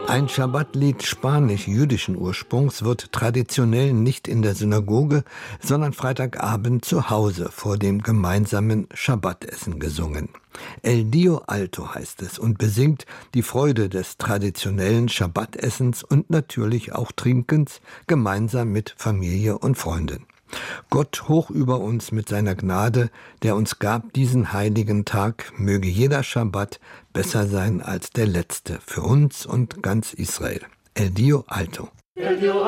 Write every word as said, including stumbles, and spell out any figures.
Ein Schabbatlied spanisch-jüdischen Ursprungs wird traditionell nicht in der Synagoge, sondern Freitagabend zu Hause vor dem gemeinsamen Schabbatessen gesungen. El Dio Alto heißt es und besingt die Freude des traditionellen Schabbatessens und natürlich auch Trinkens gemeinsam mit Familie und Freunden. Gott hoch über uns mit seiner Gnade, der uns gab diesen heiligen Tag, möge jeder Schabbat besser sein als der letzte für uns und ganz Israel. El Dio Alto. El Dio